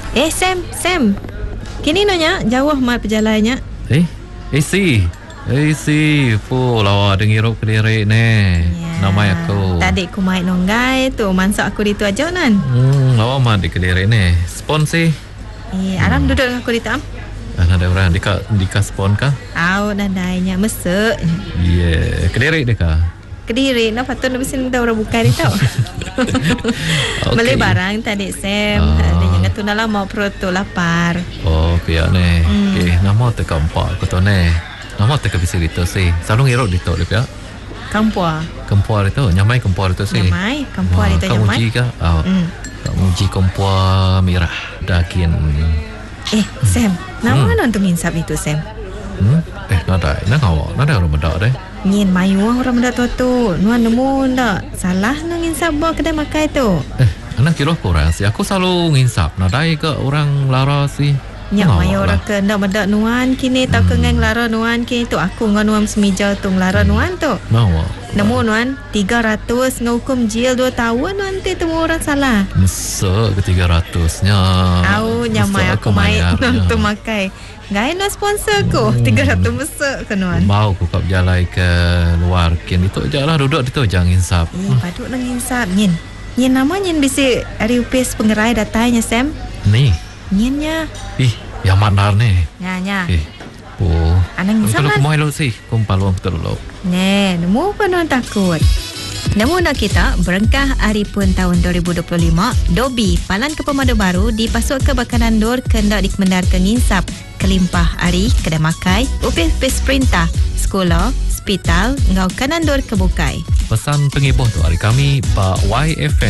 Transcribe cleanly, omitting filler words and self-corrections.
Sam. Kini nanya jauh mai perjalannya. Si, lawa dengirup Kediri ni. Nama aku. Tadi aku mai nonggai tu, mansuk aku di tu aja nan. Lawa mah di Kediri ni. Spon sih. Aram duduk dengan aku di tam. Ada orang dika spon kah? Nadainya mesek. Kediri deka. Kediri, patut nak mesti minta orang buka dia tau. Beli barang tadi Sam. Dia jangan tu nak lama perut tu lapar. Pihak ni. Nama teka empat aku tu ni. Nama teka bisa itu sih. Selalu ngiruk di tu dia pihak. Kempua itu, nyamai kempua itu sih. Kempua itu nyamai. Kamu uji kah? Kamu uji kempua merah daging. Sam, nama nonton insap itu Sam. Nada orang benda deh. Ngin mayu orang benda tu. Nuan nemu ndak salah nang insap bawa kedai makai tu. Anak kira kurang sih. Aku selalu nginsap. Nadai ke orang lara sih. Nyak mayu orang ke ndak benda nuan kini tak kengeng lara nuan kini tu aku ngan nuan semija tu lara nuan tu. Nemu nuan 300 ngukum jil 2 tahun nanti temu orang salah. Mesek ke 300-nya. Nyamai aku main nonton makai. Gaya nak sponsor ko 300 mesek ke nuan. Mau ku kap jalan ke luar kin itu je lah duduk itu jangan insap. Patut nang insap nyin. Nyin namanya bisa hari upis pengerai datanya Sam. Ni. Nyinnya. Yang manar ni. Nya. Anang insap lah. Kalau kumai lo sih, kumpaluan betul lo. Nemu penuh takut. Namun kita berengkah hari pun tahun 2025, Dobi Palan ke Pemadu Baru dipasuk ke Bakanan Dor kendak dikemendar ke nginsap kelimpah hari kedai makai, upis perintah, sekolah, hospital, ngau Kanan Dor kebukai. Pesan pengibuh tu hari kami Pak YFM.